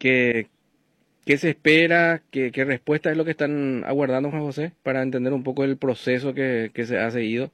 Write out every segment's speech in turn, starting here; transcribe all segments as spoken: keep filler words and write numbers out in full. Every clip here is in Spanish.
¿Qué, qué se espera? ¿Qué, qué respuesta es lo que están aguardando, Juan José, para entender un poco el proceso que, que se ha seguido?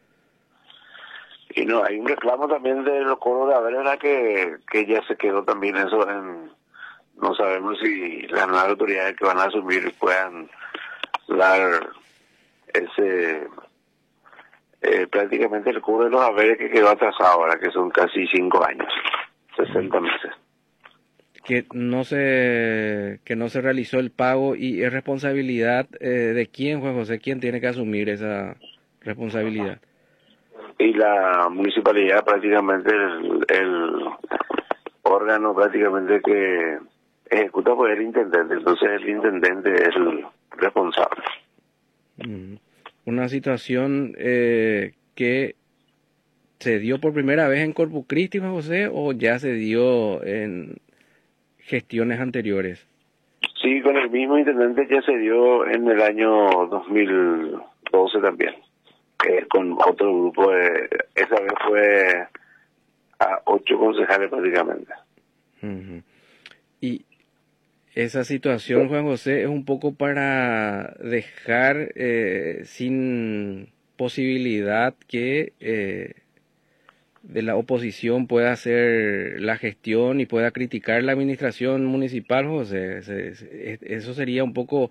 Y no, hay un reclamo también de los coros de haber, ¿verdad? Que, que ya se quedó también eso en... No sabemos si las nuevas autoridades que van a asumir puedan dar ese... Eh, prácticamente el cobro de los haberes que quedó atrasado ahora, que son casi cinco años, sesenta meses. Que no se que no se realizó el pago y es responsabilidad eh, de quién, Juan José, quién tiene que asumir esa responsabilidad. Y la municipalidad prácticamente el, el órgano prácticamente que ejecuta pues el intendente, entonces el intendente es el responsable. Mm. Una situación eh, que se dio por primera vez en Corpus Christi, Juan José, o ya se dio en gestiones anteriores. Sí, con el mismo intendente ya se dio en el año dos mil doce también, eh, con otro grupo, de, esa vez fue a ocho concejales prácticamente. Uh-huh. Y esa situación, Juan José, es un poco para dejar eh, sin posibilidad que eh, de la oposición pueda hacer la gestión y pueda criticar la administración municipal, José. Se, se, eso sería un poco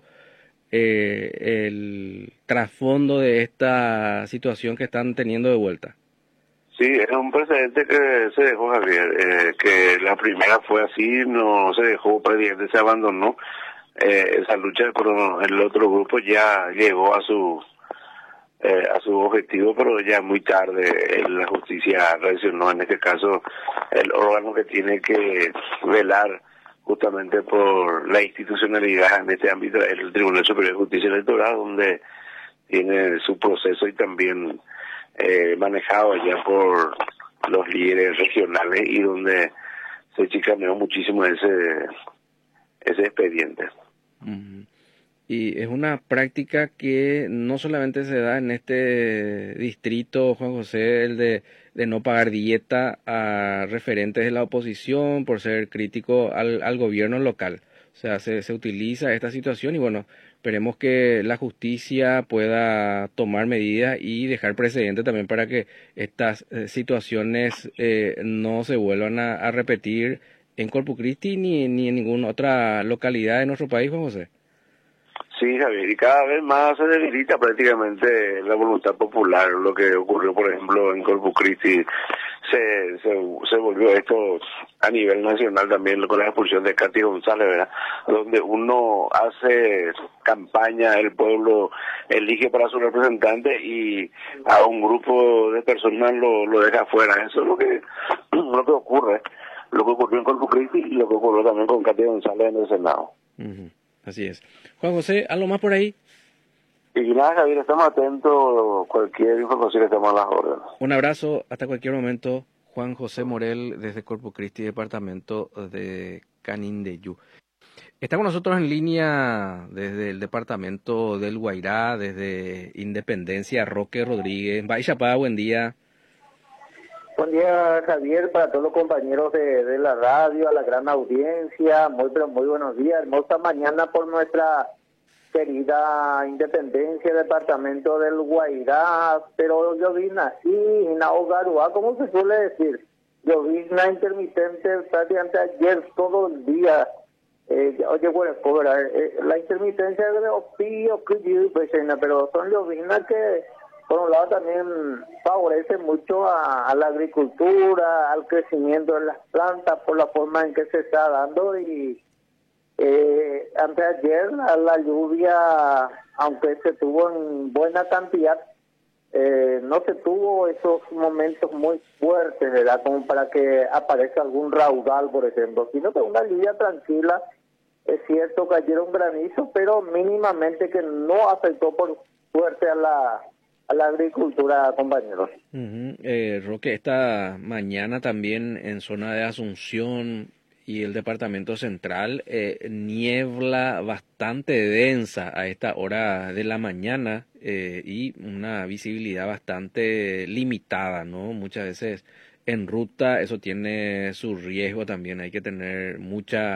eh, el trasfondo de esta situación que están teniendo de vuelta. Sí, es un precedente que se dejó, Javier, eh, que la primera fue así, no se dejó, prácticamente se abandonó eh, esa lucha, pero el otro grupo ya llegó a su eh, a su objetivo, pero ya muy tarde eh, la justicia reaccionó, en este caso el órgano que tiene que velar justamente por la institucionalidad en este ámbito es el Tribunal Superior de Justicia Electoral, donde tiene su proceso y también eh, manejado ya por los líderes regionales y donde se chicaneó muchísimo ese ese expediente. Uh-huh. Y es una práctica que no solamente se da en este distrito, Juan José, el de, de no pagar dieta a referentes de la oposición por ser crítico al, al gobierno local. O sea, se, se utiliza esta situación y bueno, esperemos que la justicia pueda tomar medidas y dejar precedente también para que estas eh, situaciones eh, no se vuelvan a, a repetir en Corpus Christi ni, ni en ninguna otra localidad de nuestro país, Juan José. Sí, Javier, y cada vez más se debilita prácticamente la voluntad popular. Lo que ocurrió, por ejemplo, en Corpus Christi, se, se, se volvió esto a nivel nacional también con la expulsión de Katy González, ¿verdad? Donde uno hace campaña, el pueblo elige para su representante y a un grupo de personas lo, lo deja afuera. Eso es lo que, lo que ocurre, lo que ocurrió en Corpus Christi y lo que ocurrió también con Katy González en el Senado. Uh-huh. Así es. Juan José, ¿algo más por ahí? Y nada, Javier, estamos atentos, cualquier información que estemos a las órdenes. Un abrazo, hasta cualquier momento. Juan José Morel, desde Corpus Christi, departamento de Canindeyú. Está con nosotros en línea desde el departamento del Guairá, desde Independencia, Roque Rodríguez. Baixapá, buen día. Buen día, Javier, para todos los compañeros de, de la radio, a la gran audiencia. Muy, pero muy buenos días. Hermosa mañana por nuestra querida Independencia, departamento del Guairá. Pero llovizna así, inahogaruá, ¿cómo se suele decir? Llovizna intermitente, prácticamente ayer todo el día. Eh, oye, bueno, cobrar, eh, la intermitencia de opio, pero son lloviznas que por un lado también favorece mucho a, a la agricultura, al crecimiento de las plantas por la forma en que se está dando y eh, anteayer la, la lluvia, aunque se tuvo en buena cantidad, eh, no se tuvo esos momentos muy fuertes, ¿verdad? Como para que aparezca algún raudal, por ejemplo, sino que una lluvia tranquila. Es cierto, cayeron granizo, pero mínimamente que no afectó por fuerte a la a la agricultura, compañeros. Uh-huh. Eh, Roque, esta mañana también en zona de Asunción y el departamento central, eh, niebla bastante densa a esta hora de la mañana eh, y una visibilidad bastante limitada, ¿no? Muchas veces en ruta eso tiene su riesgo también, hay que tener mucha